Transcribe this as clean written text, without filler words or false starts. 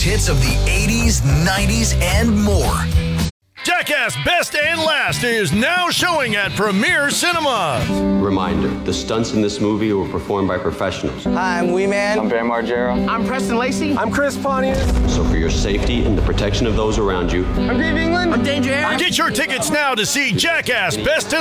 hits of the 80s, 90s, and more. Jackass Best and Last is now showing at Premiere Cinema. Reminder, the stunts in this movie were performed by professionals. Hi, I'm Wee Man. I'm Bam Margera. I'm Preston Lacey. I'm Chris Pontius. So for your safety and the protection of those around you, I'm Dave England. I'm Danger Aaron. Get your tickets now to see Jackass Best and